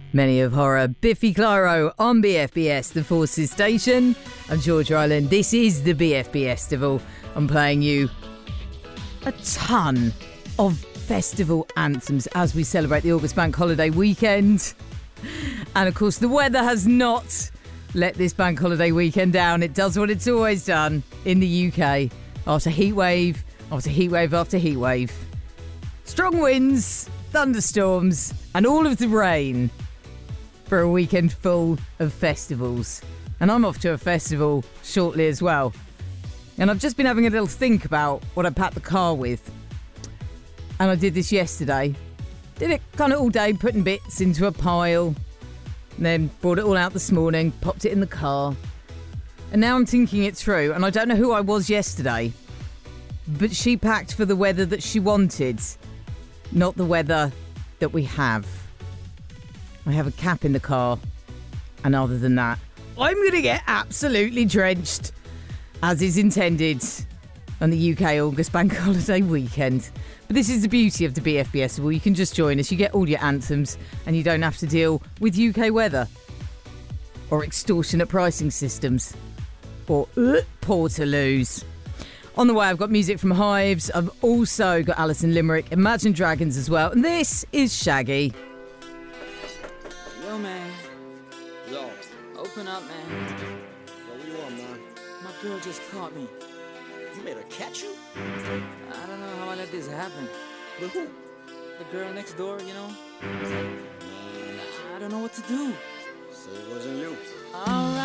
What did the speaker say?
Many of horror, Biffy Clyro on BFBS, the Forces Station. I'm Georgia Island. This is the BFBS Festival. I'm playing you a ton of festival anthems as we celebrate the August Bank Holiday weekend. And of course, the weather has not let this Bank Holiday weekend down. It does what it's always done in the UK. After heat wave, after heat wave, after heat wave. Strong winds, thunderstorms, and all of the rain for a weekend full of festivals. And I'm off to a festival shortly as well. And I've just been having a little think about what I packed the car with. And I did this yesterday. Did it kind of all day, putting bits into a pile. And then brought it all out this morning, popped it in the car. And now I'm thinking it through. And I don't know who I was yesterday. But she packed for the weather that she wanted. Not the weather that we have. I have a cap in the car, and other than that, I'm going to get absolutely drenched, as is intended, on the UK August Bank Holiday weekend. But this is the beauty of the BFBS. Well, you can just join us. You get all your anthems, and you don't have to deal with UK weather or extortionate pricing systems or Portaloos. On the way, I've got music from Hives. I've also got Alison Limerick, Imagine Dragons as well, and this is Shaggy. Yo, man. Yo. Open up, man. Yo, what you want, man? My girl just caught me. You made her catch you? I don't know how I let this happen. With who? The girl next door, you know? I don't know what to do. So it wasn't you. Alright.